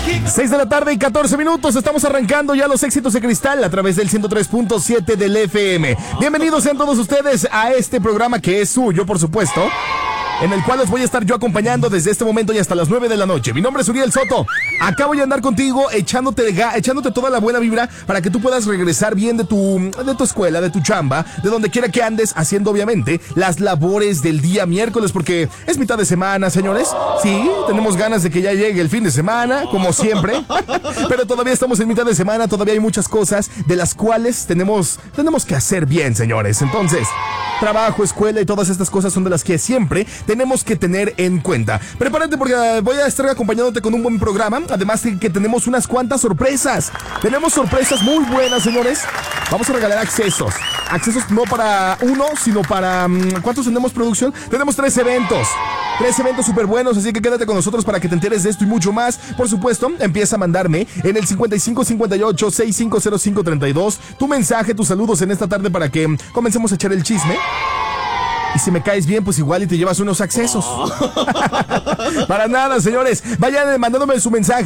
6 de la tarde y 14 minutos. Estamos arrancando ya los éxitos de Cristal a través del 103.7 del FM. Bienvenidos sean todos ustedes a este programa que es suyo, por supuesto, en el cual los voy a estar yo acompañando desde este momento y hasta las 9 de la noche. Mi nombre es Uriel Soto. Acá voy a andar contigo echándote toda la buena vibra para que tú puedas regresar bien de tu escuela, de tu chamba, de donde quiera que andes, haciendo obviamente las labores del día miércoles, porque es mitad de semana, señores. Sí, tenemos ganas de que ya llegue el fin de semana, como siempre. Pero todavía estamos en mitad de semana, todavía hay muchas cosas de las cuales tenemos que hacer bien, señores. Entonces, trabajo, escuela y todas estas cosas son de las que siempre tenemos que tener en cuenta. Prepárate porque voy a estar acompañándote con un buen programa. Además de que tenemos unas cuantas sorpresas. Tenemos sorpresas muy buenas, señores. Vamos a regalar accesos. Accesos no para uno, sino para... ¿cuántos tenemos, producción? Tenemos 3 eventos. 3 eventos súper buenos, así que quédate con nosotros para que te enteres de esto y mucho más. Por supuesto, empieza a mandarme en el 5558-650532 tu mensaje, tus saludos en esta tarde para que comencemos a echar el chisme. Y si me caes bien, pues igual y te llevas unos accesos. Para nada, señores. Vayan mandándome su mensaje.